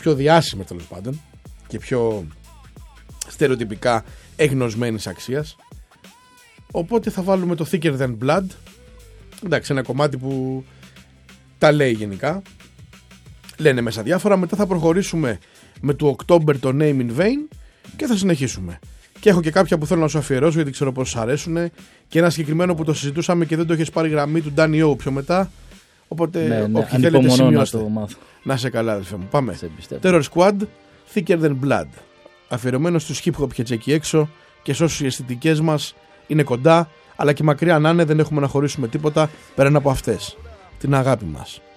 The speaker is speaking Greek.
πιο διάσημες τέλος πάντων και πιο στερεοτυπικά εγνωσμένης αξίας. Οπότε θα βάλουμε το Thicker Than Blood. Εντάξει, ένα κομμάτι που τα λέει γενικά. Λένε μέσα διάφορα. Μετά θα προχωρήσουμε με το October το Name in Vain και θα συνεχίσουμε. Και έχω και κάποια που θέλω να σου αφιερώσω γιατί ξέρω πως σας αρέσουν. Και ένα συγκεκριμένο που το συζητούσαμε και δεν το έχεις πάρει γραμμή του Danny O πιο μετά. Οπότε όποιοι θέλετε σημειώστε. Να σε καλά, αδελφέ μου. Πάμε. Terror Squad, Thicker Than Blood. Αφιερωμένο στους hip hop και εκεί έξω και σε όσους οι αισθητικές μας είναι κοντά, αλλά και μακριά να είναι, δεν έχουμε να χωρίσουμε τίποτα πέραν από αυτές. Την αγάπη μας.